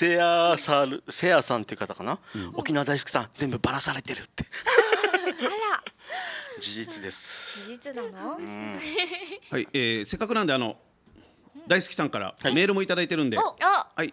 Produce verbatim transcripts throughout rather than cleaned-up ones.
せやさるせやさんっていう方かな、うん、沖縄大好きさん全部バラされてるってあら事実です。 事実なの、うん、 はい、えー、せっかくなんであの大好きさんからメールもいただいてるんで、はい、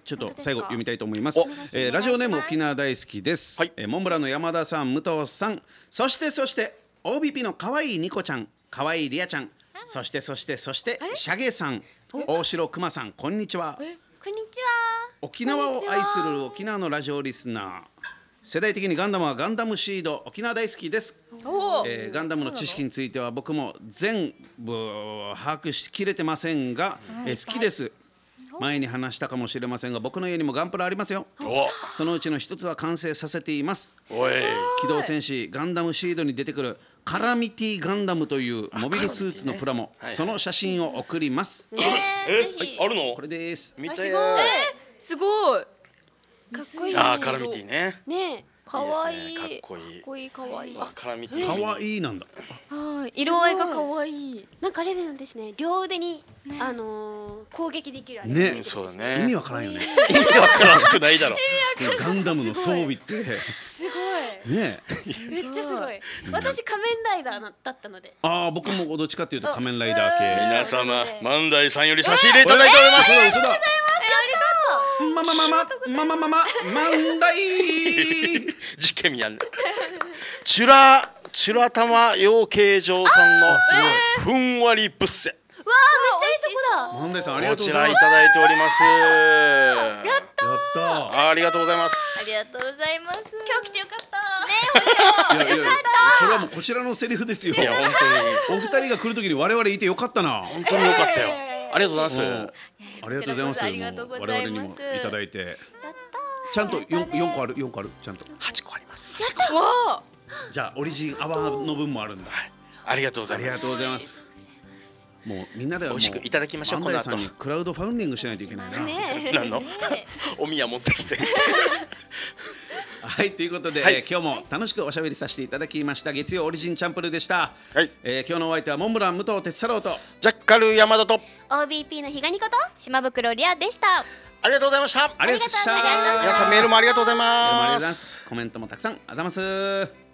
ちょっと最後読みたいと思います。えー、ラジオネーム沖縄大好きです、はい、えー、モンブランの山田さん、武藤さん、そしてそして オービーピー の可愛いニコちゃん、可愛いリアちゃん、そしてそしてそしてシャゲさん、大城くまさん、こんにちは。 こんにちは。 沖縄を愛する沖縄のラジオリスナー、世代的にガンダムはガンダムシード、沖縄大好きです。えー、ガンダムの知識については僕も全部把握しきれてませんが、えー、好きです。前に話したかもしれませんが、僕の家にもガンプラありますよ。そのうちの一つは完成させています。機動戦士ガンダムシードに出てくるカラミティガンダムというモビルスーツのプラモ、その写真を送ります。 えー、ぜひ。 あるの？ これです。 見て。 すごい。すごい。かっこいい。 あー、カラミティね。 ね。かわいい。 かっこいい。 かっこいい、かわいい。 カラミティ。 かわいいなんだ。 はい。色合いがかわいい。なんかあれなんですね。両腕にあの攻撃できるあれね。 そうだね。 意味わからんよね。 意味わからんくないだろ。 ガンダムの装備ってすごい。 ね。 めっちゃすごい。私仮面ライダーだったので。 ああ、僕もどっちかっていうと仮面ライダー系。 皆様、万代さんより差し入れいただいております。 ありがとうございます。 まままままままま万代実験やん。チュラチュラ玉養鶏場さんのふんわりブッセ。 わあ、めっちゃいいとこだ。 万代さん、ありがこちとうございます。 らいただいております。 やったやった。 ありがとうございまあす。 りがとうございます。今日来てよかった。ね、 いやいや、それはもうこちらのセリフですよ。 いや、本当にお二人が来るときに我々いてよかったな。 本当によかったよ。ありがとうございます。 ありがとうございます。 ありがとうございます。 我々にもいただいて。ちゃんと四四個ある、四個ある、ちゃんと。 八個あります。 やった。わじゃあオリジン泡の分もあるんだ。 ありがとうございます。 ありがとうございます。もうみんなで美味しくいただきましょう。この後クラウドファウンディングしないといけないな。 何のお宮持ってきて。 はい、ということで、 はい、 えー、今日も楽しくおしゃべりさせていただきました月曜オリジンチャンプルでした。 はい、 えー、今日のお相手はモンブラン武藤哲太郎とジャッカル山田とオービーピー のひがにこと島袋リアでした。 ありがとうございました。 ありがとうございました。 皆さんメールもありがとうございます。 メールもありがとうございます。コメントもたくさんあざます。